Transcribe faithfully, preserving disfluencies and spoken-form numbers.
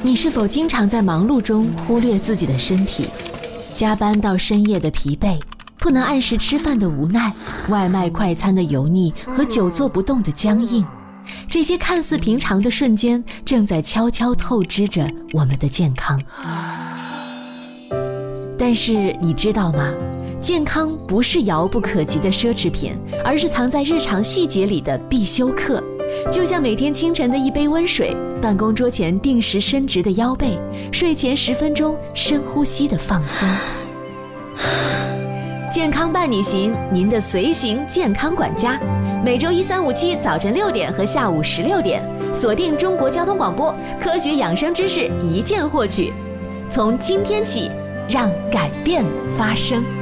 你是否经常在忙碌中忽略自己的身体？加班到深夜的疲惫，不能按时吃饭的无奈，外卖快餐的油腻和久坐不动的僵硬，这些看似平常的瞬间，正在悄悄透支着我们的健康。但是你知道吗？健康不是遥不可及的奢侈品，而是藏在日常细节里的必修课。就像每天清晨的一杯温水，办公桌前定时伸直的腰背，睡前十分钟深呼吸的放松。健康伴你行，您的随行健康管家，每周一、三、五、七早晨六点和下午十六点，锁定中国交通广播，科学养生知识一键获取。从今天起，让改变发生。